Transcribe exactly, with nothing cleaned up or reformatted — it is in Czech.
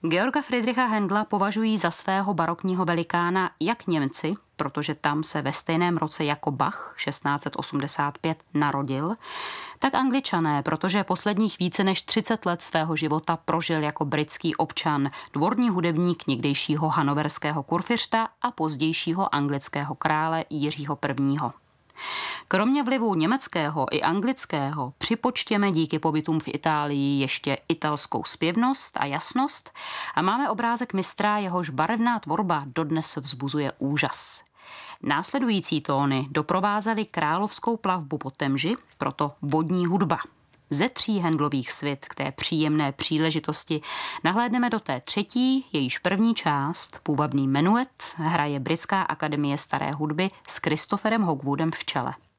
Georga Friedricha Händla považují za svého barokního velikána jak Němci, protože tam se ve stejném roce jako Bach šestnáct set osmdesát pět narodil, tak Angličané, protože posledních více než třicet let svého života prožil jako britský občan, dvorní hudebník někdejšího hanoverského kurfiřta a pozdějšího anglického krále Jiřího prvního. Kromě vlivu německého i anglického připočtěme díky pobytům v Itálii ještě italskou zpěvnost a jasnost a máme obrázek mistra, jehož barevná tvorba dodnes vzbuzuje úžas. Následující tóny doprovázely královskou plavbu po Temži, proto vodní hudba. Ze tří Händlových svit k té příjemné příležitosti nahlédneme do té třetí, jejíž první část, půvabný menuet, hraje Britská akademie staré hudby s Christopherem Hogwoodem v čele.